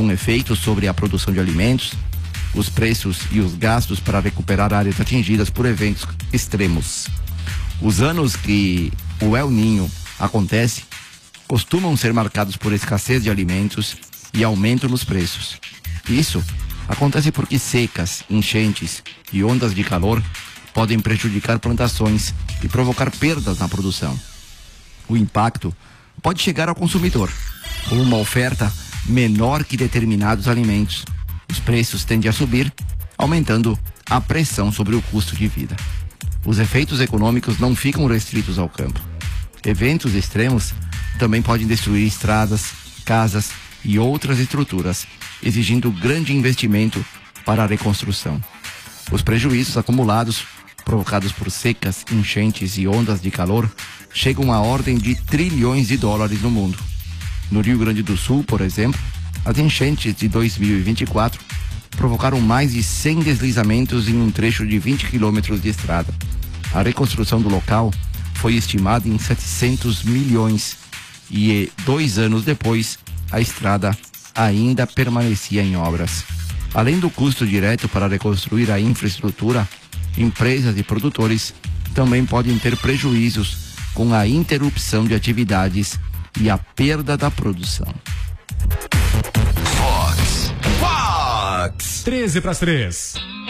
com efeitos sobre a produção de alimentos, os preços e os gastos para recuperar áreas atingidas por eventos extremos. Os anos que o El Niño acontece costumam ser marcados por escassez de alimentos e aumento nos preços. Isso acontece porque secas, enchentes e ondas de calor podem prejudicar plantações e provocar perdas na produção. O impacto pode chegar ao consumidor, com uma oferta menor que determinados alimentos. Os preços tendem a subir, aumentando a pressão sobre o custo de vida. Os efeitos econômicos não ficam restritos ao campo. Eventos extremos também podem destruir estradas, casas e outras estruturas, exigindo grande investimento para a reconstrução. Os prejuízos acumulados, provocados por secas, enchentes e ondas de calor, chegam à ordem de trilhões de dólares no mundo. No Rio Grande do Sul, por exemplo, as enchentes de 2024 provocaram mais de 100 deslizamentos em um trecho de 20 quilômetros de estrada. A reconstrução do local foi estimada em 700 milhões e 2 anos depois, a estrada ainda permanecia em obras. Além do custo direto para reconstruir a infraestrutura, empresas e produtores também podem ter prejuízos com a interrupção de atividades e a perda da produção. Fox 13 para as 3.